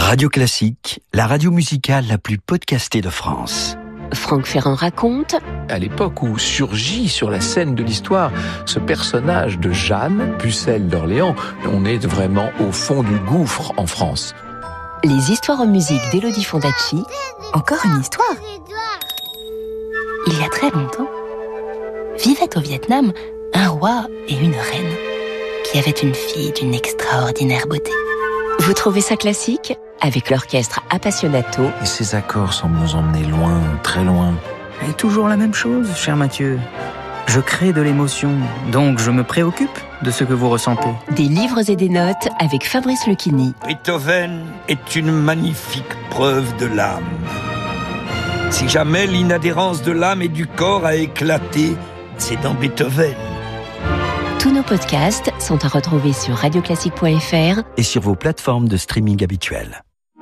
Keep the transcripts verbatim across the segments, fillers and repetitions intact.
Radio Classique, la radio musicale la plus podcastée de France. Franck Ferrand raconte. À l'époque où surgit sur la scène de l'histoire ce personnage de Jeanne, pucelle d'Orléans, on est vraiment au fond du gouffre en France. Les histoires en musique d'Élodie Fondacci. Encore une histoire. Il y a très longtemps, vivaient au Vietnam un roi et une reine qui avaient une fille d'une extraordinaire beauté. Vous trouvez ça classique ? Avec l'orchestre Appassionato. Et ces accords semblent nous emmener loin, très loin. Et toujours la même chose, cher Mathieu. Je crée de l'émotion, donc je me préoccupe de ce que vous ressentez. Des livres et des notes avec Fabrice Lucchini. Beethoven est une magnifique preuve de l'âme. Si jamais l'inadhérence de l'âme et du corps a éclaté, c'est dans Beethoven. Tous nos podcasts sont à retrouver sur radio classique point f r et sur vos plateformes de streaming habituelles.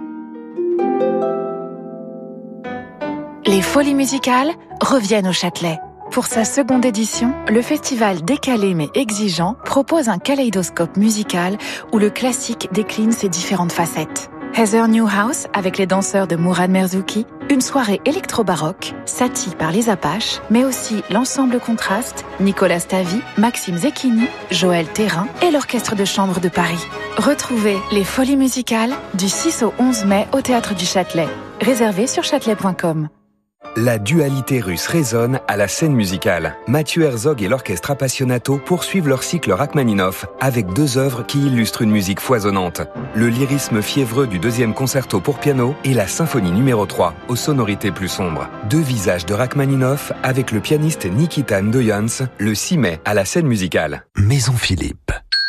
Les Folies musicales reviennent au Châtelet. Pour sa seconde édition, le festival décalé mais exigeant propose un kaléidoscope musical où le classique décline ses différentes facettes. Heather Newhouse avec les danseurs de Mourad Merzouki, une soirée électro-baroque, Satie par les Apaches, mais aussi l'ensemble Contraste, Nicolas Stavi, Maxime Zecchini, Joël Thérin et l'Orchestre de Chambre de Paris. Retrouvez les Folies musicales du six au onze mai au Théâtre du Châtelet. Réservé sur châtelet point com. La dualité russe résonne à la scène musicale. Mathieu Herzog et l'orchestre Appassionato poursuivent leur cycle Rachmaninov avec deux œuvres qui illustrent une musique foisonnante. Le lyrisme fiévreux du deuxième concerto pour piano et la symphonie numéro trois aux sonorités plus sombres. Deux visages de Rachmaninov avec le pianiste Nikita Ndoyans le six mai à la scène musicale. Maison Philippe.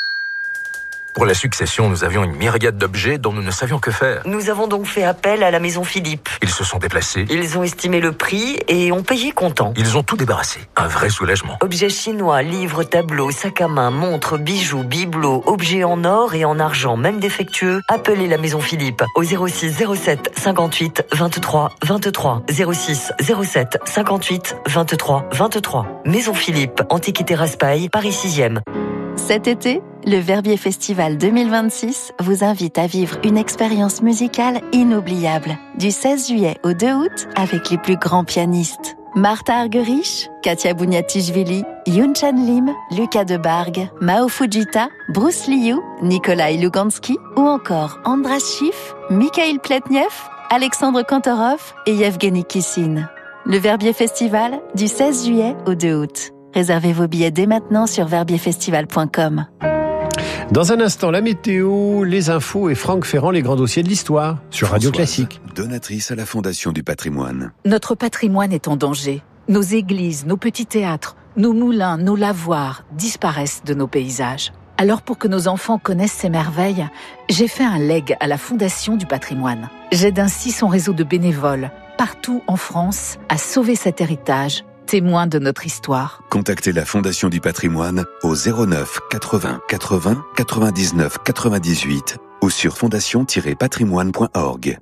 Pour la succession, nous avions une myriade d'objets dont nous ne savions que faire. Nous avons donc fait appel à la Maison Philippe. Ils se sont déplacés. Ils ont estimé le prix et ont payé comptant. Ils ont tout débarrassé. Un vrai soulagement. Objets chinois, livres, tableaux, sacs à main, montres, bijoux, bibelots, objets en or et en argent, même défectueux. Appelez la Maison Philippe au zéro six zéro sept cinquante-huit vingt-trois vingt-trois. zéro six zéro sept cinquante-huit vingt-trois vingt-trois. Maison Philippe, Antiquité Raspail, Paris sixième. Cet été, le Verbier Festival deux mille vingt-six vous invite à vivre une expérience musicale inoubliable. Du seize juillet au deux août, avec les plus grands pianistes. Martha Argerich, Katia Bouniatichvili, Youn Chan Lim, Lucas Debargue, Mao Fujita, Bruce Liu, Nikolai Lugansky ou encore Andras Schiff, Mikhail Pletnev, Alexandre Kantorov et Yevgeny Kissin. Le Verbier Festival, du seize juillet au deux août. Réservez vos billets dès maintenant sur verbier festival point com. Dans un instant, la météo, les infos et Franck Ferrand, les grands dossiers de l'histoire sur Radio Classique. Donatrice à la Fondation du Patrimoine. Notre patrimoine est en danger. Nos églises, nos petits théâtres, nos moulins, nos lavoirs disparaissent de nos paysages. Alors pour que nos enfants connaissent ces merveilles, j'ai fait un legs à la Fondation du Patrimoine. J'aide ainsi son réseau de bénévoles, partout en France, à sauver cet héritage, témoin de notre histoire. Contactez la Fondation du Patrimoine au zéro neuf quatre-vingts quatre-vingts quatre-vingt-dix-neuf quatre-vingt-dix-huit ou sur fondation tiret patrimoine point org.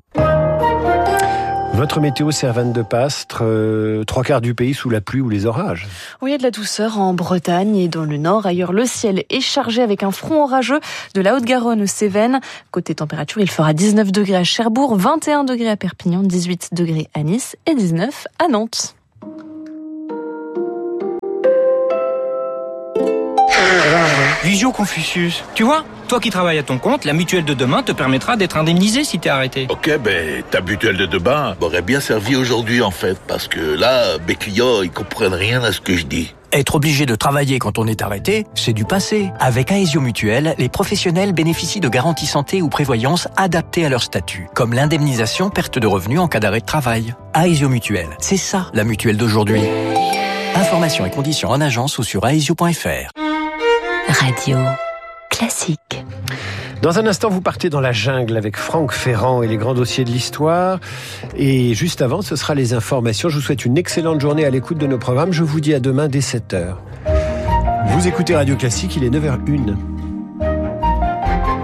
Votre météo, Servane de Pastre, euh, trois quarts du pays sous la pluie ou les orages. Oui, il y a de la douceur en Bretagne et dans le nord. Ailleurs, le ciel est chargé avec un front orageux de la Haute-Garonne aux Cévennes. Côté température, il fera dix-neuf degrés à Cherbourg, vingt et un degrés à Perpignan, dix-huit degrés à Nice et dix-neuf à Nantes. Visio Confucius, tu vois, toi qui travailles à ton compte, la mutuelle de demain te permettra d'être indemnisé si t'es arrêté. Ok, ben ta mutuelle de demain m'aurait bien servi aujourd'hui en fait, parce que là, mes clients, ils comprennent rien à ce que je dis. Être obligé de travailler quand on est arrêté, c'est du passé. Avec Aesio Mutuelle, les professionnels bénéficient de garanties santé ou prévoyance adaptées à leur statut, comme l'indemnisation perte de revenus en cas d'arrêt de travail. Aesio Mutuelle, c'est ça la mutuelle d'aujourd'hui. Informations et conditions en agence ou sur aesio point f r. Radio Classique. Dans un instant, vous partez dans la jungle avec Franck Ferrand et les grands dossiers de l'histoire. Et juste avant, ce sera les informations. Je vous souhaite une excellente journée à l'écoute de nos programmes. Je vous dis à demain dès sept heures. Vous écoutez Radio Classique, il est neuf heures zéro un.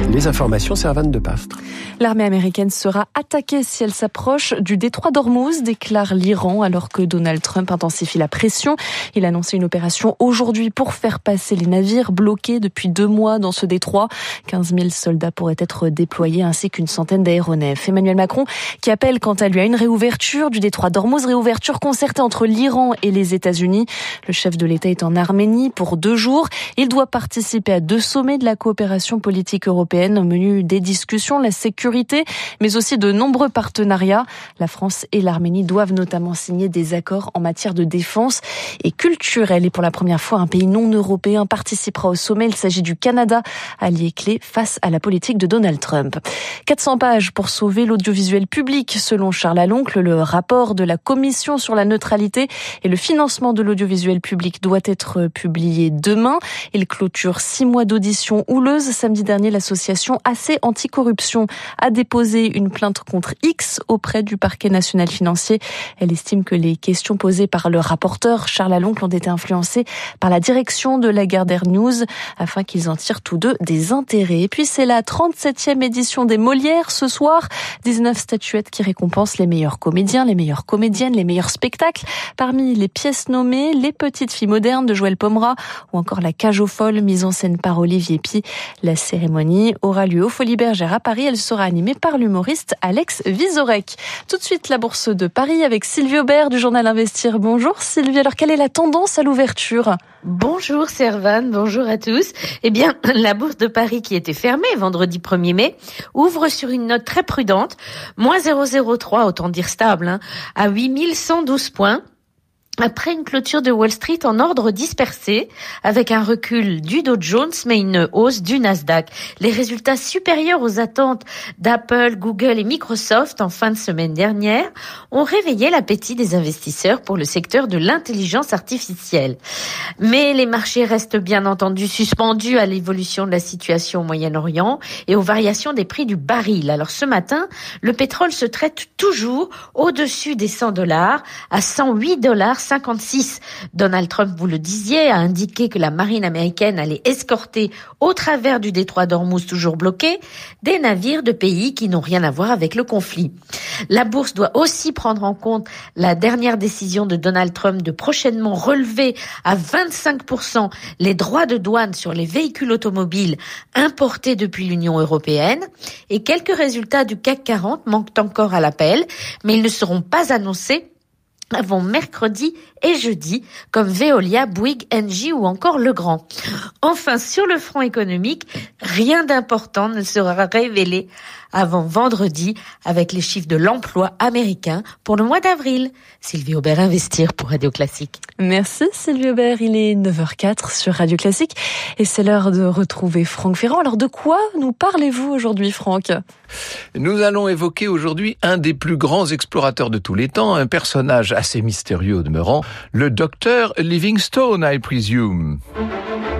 Les informations, Servane de Pastre. L'armée américaine sera attaquée si elle s'approche du détroit d'Ormuz, déclare l'Iran, alors que Donald Trump intensifie la pression. Il a annoncé une opération aujourd'hui pour faire passer les navires bloqués depuis deux mois dans ce détroit. quinze mille soldats pourraient être déployés ainsi qu'une centaine d'aéronefs. Emmanuel Macron qui appelle quant à lui à une réouverture du détroit d'Ormuz, réouverture concertée entre l'Iran et les États-Unis. Le chef de l'État est en Arménie pour deux jours. Il doit participer à deux sommets de la coopération politique européenne. Au menu des discussions, la sécurité, mais aussi de nombreux partenariats. La France et l'Arménie doivent notamment signer des accords en matière de défense et culturelle. Et pour la première fois, un pays non européen participera au sommet. Il s'agit du Canada, allié clé face à la politique de Donald Trump. quatre cents pages pour sauver l'audiovisuel public, selon Charles Aloncle. Le rapport de la Commission sur la neutralité et le financement de l'audiovisuel public doit être publié demain. Il clôture six mois d'audition houleuse. Samedi dernier, l'association A C Anticorruption a déposé une plainte contre X auprès du parquet national financier. Elle estime que les questions posées par le rapporteur Charles Aloncle ont été influencées par la direction de Lagardère News afin qu'ils en tirent tous deux des intérêts. Et puis c'est la trente-septième édition des Molières ce soir. dix-neuf statuettes qui récompensent les meilleurs comédiens, les meilleures comédiennes, les meilleurs spectacles. Parmi les pièces nommées, Les Petites Filles modernes de Joël Pomera ou encore La Cage aux folles mise en scène par Olivier Py. La cérémonie aura lieu au Folies Bergère à Paris. Elle sera animée par l'humoriste Alex Vizorek. Tout de suite, la Bourse de Paris avec Sylvie Aubert du journal Investir. Bonjour Sylvie, alors quelle est la tendance à l'ouverture ? Bonjour Servane, bonjour à tous. Eh bien, la Bourse de Paris qui était fermée vendredi premier mai ouvre sur une note très prudente, moins zéro virgule zéro trois, autant dire stable, hein, à huit mille cent douze points. Après une clôture de Wall Street en ordre dispersé, avec un recul du Dow Jones, mais une hausse du Nasdaq. Les résultats supérieurs aux attentes d'Apple, Google et Microsoft en fin de semaine dernière ont réveillé l'appétit des investisseurs pour le secteur de l'intelligence artificielle. Mais les marchés restent bien entendu suspendus à l'évolution de la situation au Moyen-Orient et aux variations des prix du baril. Alors ce matin, le pétrole se traite toujours au-dessus des cent dollars, à cent huit dollars cinquante-six. Donald Trump, vous le disiez, a indiqué que la marine américaine allait escorter au travers du détroit d'Ormuz toujours bloqué des navires de pays qui n'ont rien à voir avec le conflit. La bourse doit aussi prendre en compte la dernière décision de Donald Trump de prochainement relever à vingt-cinq pour cent les droits de douane sur les véhicules automobiles importés depuis l'Union européenne. Et quelques résultats du C A C quarante manquent encore à l'appel, mais ils ne seront pas annoncés avant mercredi et jeudi, comme Veolia, Bouygues, Engie ou encore Legrand. Enfin, sur le front économique, rien d'important ne sera révélé avant vendredi avec les chiffres de l'emploi américain pour le mois d'avril. Sylvie Aubert, Investir pour Radio Classique. Merci Sylvie Aubert, il est neuf heures quatre sur Radio Classique et c'est l'heure de retrouver Franck Ferrand. Alors de quoi nous parlez-vous aujourd'hui, Franck ? Nous allons évoquer aujourd'hui un des plus grands explorateurs de tous les temps, un personnage assez mystérieux au demeurant, le docteur Livingstone, I presume.